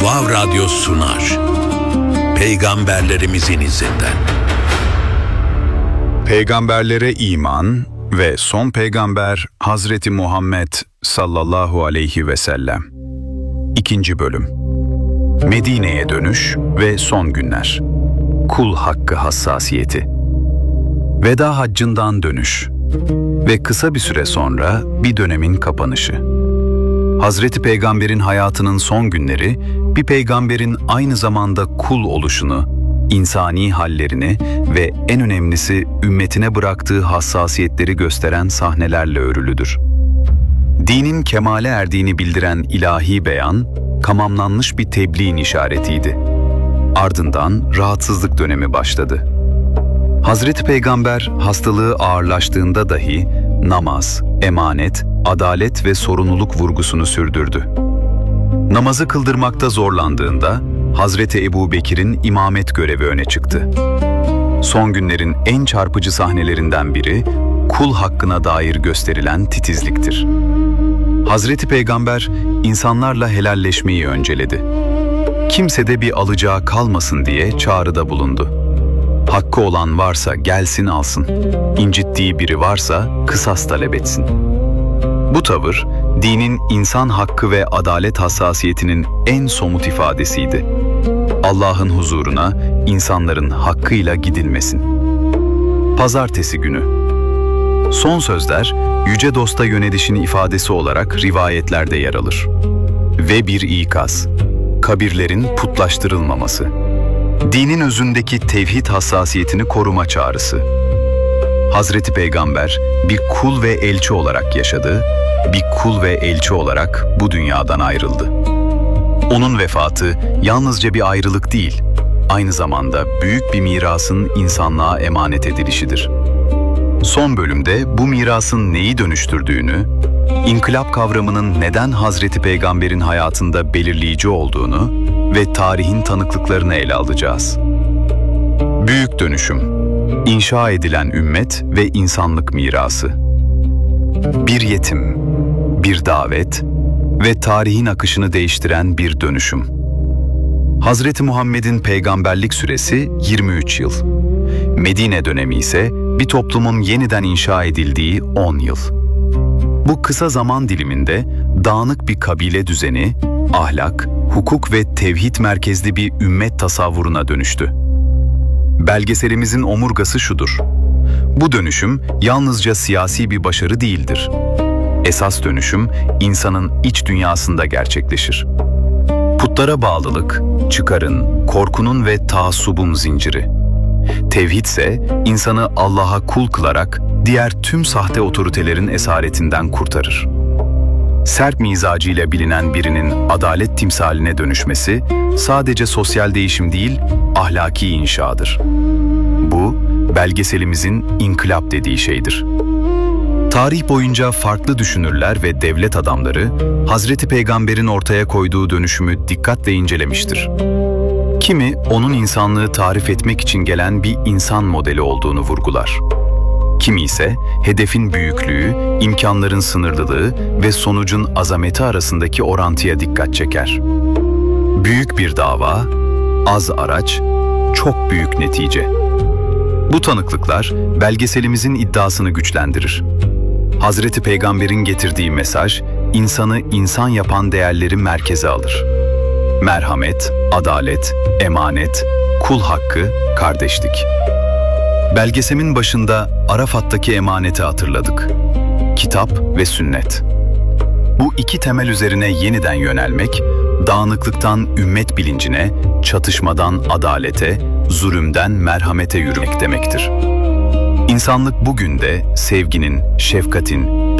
Vav Radyo sunar. Peygamberlerimizin izinden. Peygamberlere iman ve son peygamber Hazreti Muhammed sallallahu aleyhi ve sellem. 2. bölüm. Medine'ye dönüş ve son günler. Kul hakkı hassasiyeti. Veda haccından dönüş ve kısa bir süre sonra bir dönemin kapanışı. Hazreti Peygamber'in hayatının son günleri, bir peygamberin aynı zamanda kul oluşunu, insani hallerini ve en önemlisi ümmetine bıraktığı hassasiyetleri gösteren sahnelerle örülüdür. Dinin kemale erdiğini bildiren ilahi beyan, tamamlanmış bir tebliğin işaretiydi. Ardından rahatsızlık dönemi başladı. Hazreti Peygamber hastalığı ağırlaştığında dahi namaz, emanet, adalet ve sorumluluk vurgusunu sürdürdü. Namazı kıldırmakta zorlandığında Hazreti Ebu Bekir'in imamet görevi öne çıktı. Son günlerin en çarpıcı sahnelerinden biri kul hakkına dair gösterilen titizliktir. Hazreti Peygamber insanlarla helalleşmeyi önceledi. Kimsede bir alacağı kalmasın diye çağrıda bulundu. Hakkı olan varsa gelsin alsın, incittiği biri varsa kısas talep etsin. Bu tavır, dinin insan hakkı ve adalet hassasiyetinin en somut ifadesiydi. Allah'ın huzuruna insanların hakkıyla gidilmesin. Pazartesi günü. Son sözler, yüce dosta yönelişin ifadesi olarak rivayetlerde yer alır. Ve bir ikaz, kabirlerin putlaştırılmaması. Dinin özündeki tevhid hassasiyetini koruma çağrısı. Hazreti Peygamber bir kul ve elçi olarak yaşadı, bir kul ve elçi olarak bu dünyadan ayrıldı. Onun vefatı yalnızca bir ayrılık değil, aynı zamanda büyük bir mirasın insanlığa emanet edilişidir. Son bölümde bu mirasın neyi dönüştürdüğünü, inkılap kavramının neden Hazreti Peygamber'in hayatında belirleyici olduğunu ve tarihin tanıklıklarını ele alacağız. Büyük dönüşüm, inşa edilen ümmet ve insanlık mirası. Bir yetim, bir davet ve tarihin akışını değiştiren bir dönüşüm. Hazreti Muhammed'in peygamberlik süresi 23 yıl. Medine dönemi ise bir toplumun yeniden inşa edildiği 10 yıl. Bu kısa zaman diliminde dağınık bir kabile düzeni, ahlak, hukuk ve tevhid merkezli bir ümmet tasavvuruna dönüştü. Belgeselimizin omurgası şudur: bu dönüşüm yalnızca siyasi bir başarı değildir. Esas dönüşüm insanın iç dünyasında gerçekleşir. Putlara bağlılık, çıkarın, korkunun ve taassubun zinciri. Tevhid ise insanı Allah'a kul kılarak diğer tüm sahte otoritelerin esaretinden kurtarır. Sert mizacıyla bilinen birinin adalet timsaline dönüşmesi sadece sosyal değişim değil, ahlaki inşadır. Bu, belgeselimizin inkılap dediği şeydir. Tarih boyunca farklı düşünürler ve devlet adamları Hazreti Peygamber'in ortaya koyduğu dönüşümü dikkatle incelemiştir. Kimi onun insanlığı tarif etmek için gelen bir insan modeli olduğunu vurgular. Kimi ise hedefin büyüklüğü, imkanların sınırlılığı ve sonucun azameti arasındaki orantıya dikkat çeker. Büyük bir dava, az araç, çok büyük netice. Bu tanıklıklar belgeselimizin iddiasını güçlendirir. Hazreti Peygamber'in getirdiği mesaj, insanı insan yapan değerleri merkeze alır. Merhamet, adalet, emanet, kul hakkı, kardeşlik. Belgeselimin başında Arafat'taki emaneti hatırladık. Kitap ve sünnet. Bu iki temel üzerine yeniden yönelmek, dağınıklıktan ümmet bilincine, çatışmadan adalete, zulümden merhamete yürümek demektir. İnsanlık bugün de sevginin, şefkatin,